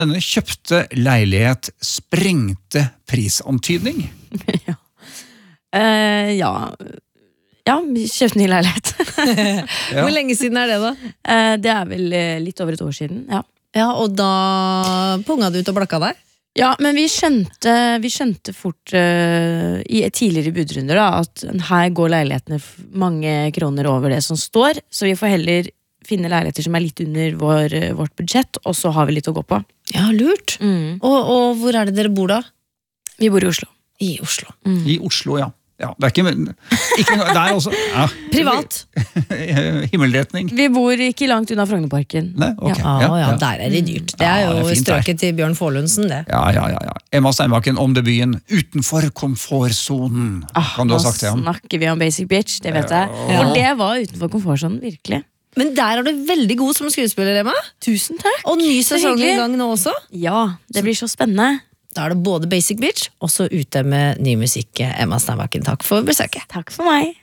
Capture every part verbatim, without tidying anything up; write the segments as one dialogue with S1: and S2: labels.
S1: Denne kjøpte leilighet sprengte prisantydning.
S2: ja. Uh, ja. Ja, vi kjøpte ny leilighet.
S3: ja. Hvor lenge siden er det da?
S2: Uh, det er vel uh, litt over et år siden, ja.
S3: Ja, og da punga du ut og blakka deg?
S2: Ja, men vi skjønte, vi skjønte fort uh, i tidligere budrunder da, at her går leilighetene mange kroner over det som står, så vi får heller finne leiligheter som er litt under vår, vårt budsjett, og så har vi litt å gå på.
S3: Ja, lurt.
S2: Mm.
S3: Og, og hvor er det dere bor da?
S2: Vi bor i Oslo.
S3: I Oslo.
S1: Mm. I Oslo, ja. Ja, det er ikke, ikke det er også ja.
S3: Privat.
S1: Himmeldretning.
S2: Vi bor ikke langt unna Frognerparken.
S1: Nei, ok.
S3: Ja. Ja, ja, der er det dyrt. Det er jo ja, er strøket til Bjørn Forlundsen, det.
S1: Ja, ja, ja, ja. Emma Steinbakken om debuten utenfor komfortzonen.
S2: Ah,
S1: kan du ha sagt det?
S2: Nå snakker vi om Basic Bitch, det vet jeg. Ja. For det var utenfor komfortzonen, virkelig.
S3: Men der er du veldig god som skuespiller, Emma.
S2: Tusen takk.
S3: Og ny sesong i gang nå også.
S2: Ja, det blir så spennende.
S3: Da er det både Basic Bitch, og så ute med ny musikk. Emma Steinbakken, takk for besøket.
S2: Takk for meg.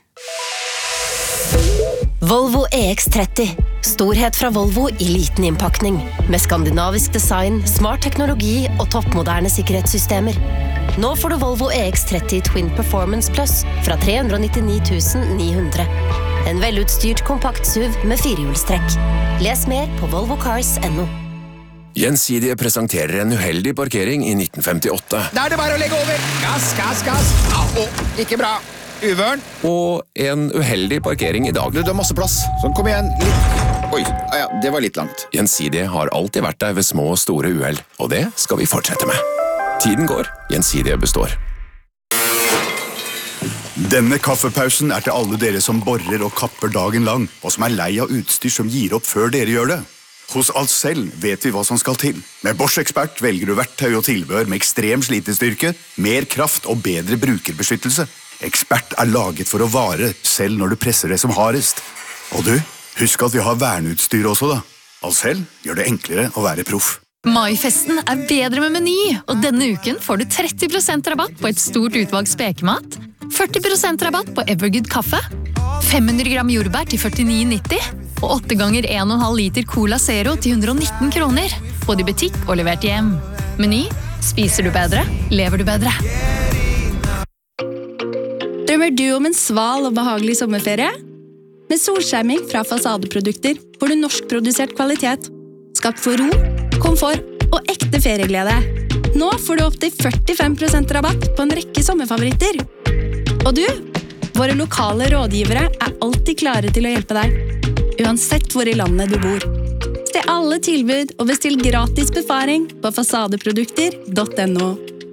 S4: Volvo E X tretti. Storhet fra Volvo i liten innpakning. Med skandinavisk design, smart teknologi og toppmoderne sikkerhetssystemer. Nå får du Volvo E X tretti Twin Performance Plus fra tre hundre nittini tusen ni hundre. En velutstyrt kompakt S U V med firehjulstrekk. Les mer på volvo cars punktum no.
S5: Gjensidige presenterer en uheldig parkering i nitten femtiåtte.
S6: Da er det bare å legge over! Gass, gass, gass! Au, ikke bra! Uvørn.
S5: Og en uheldig parkering i dag.
S6: Du, det er masse plass. Sånn, kom igjen. Litt. Oi, ja, det var litt langt.
S5: Gjensidige har alltid vært der ved små og store uheld, og det skal vi fortsette med. Tiden går, Gjensidige består.
S7: Denne kaffepausen er til alle dere som borer og kapper dagen lang, og som er lei av utstyr som gir opp før dere gjør det. Hos Ahlsell vet vi hva som skal til. Med Bosch Expert velger du verktøy og tilbehør med ekstrem slitestyrke, mer kraft og bedre brukerbeskyttelse. Expert er laget for å vare, selv når du presser det som hardest. Og du, husk at vi har verneutstyr også da. Ahlsell gjør det enklere å være proff.
S8: Maifesten er bedre med Meny, og denne uken får du tretti prosent rabatt på et stort utvalg spekemat, førti prosent rabatt på Evergood kaffe, fem hundre gram jordbær til førtini nitti, og åtte ganger en og en halv liter Cola Zero til hundre og nitten kroner, både i butikk og levert hjem. Meny, spiser du bedre, lever du bedre.
S9: Drømmer du om en sval og behagelig sommerferie? Med solskjerming fra Fasadeprodukter får du norskprodusert kvalitet, skapt for ro, komfort og ekte ferieglede. Nå får du opp til førtifem prosent rabatt på en rekke sommerfavoritter. Og du, våre lokale rådgivere er alltid klare til å hjelpe deg, uansett hvor i landet du bor. Se alle tilbud og bestill gratis befaring på fasadeprodukter punktum no.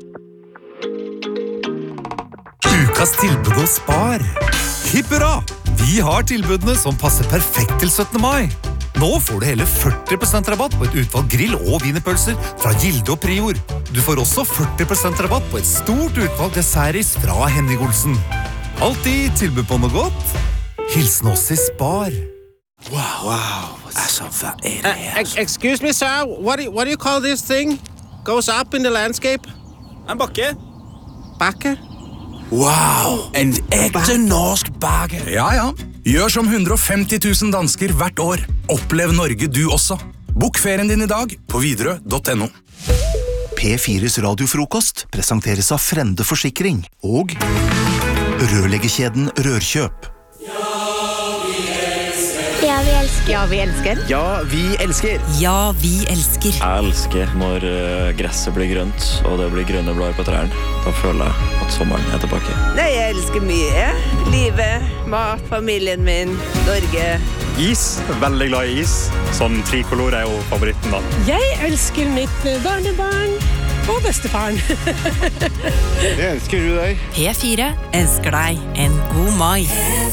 S10: Ukas tilbud hos Spar. Hipp hurra! Vi har tilbudene som passer perfekt til syttende mai. Nå får du hele førti prosent rabatt på et utvalg grill- og wienerpølser fra Gilde og Prior. Du får også førti prosent rabatt på et stort utvalg dessertis fra Henning Olsen. Alltid tilbud på noe godt. Hilsen oss i Spar.
S6: Wow, wow. Altså, hva er det her? Uh, excuse me, sir. What do, you, what do you call this thing? Goes up in the landscape?
S11: En bakke.
S6: Bakke?
S11: Wow, en ekte norsk bakke.
S12: Ja, ja. Gjør som hundre og femti tusen dansker hvert år. Opplev Norge du også. Bok ferien din i dag på Widerøe punktum no.
S13: P fires radiofrokost presenteres av Frende Forsikring og rørleggerkjeden Rørkjøp.
S14: Ja, vi elsker.
S15: Ja, vi elsker.
S11: Ja, vi elsker.
S15: Ja, vi elsker.
S16: Jeg elsker når uh, gresset blir grønt, og det blir grønne blader på trærne. Da føler jeg at sommeren er tilbake.
S17: Nei, jeg elsker mye. Livet, mat, familien min, Norge.
S18: Is. Veldig glad i is. Sånn trikolor er jo favoritten da.
S19: Jeg elsker mitt barnebarn og bestefaren.
S11: Det elsker du deg.
S15: P fire elsker deg en god mai.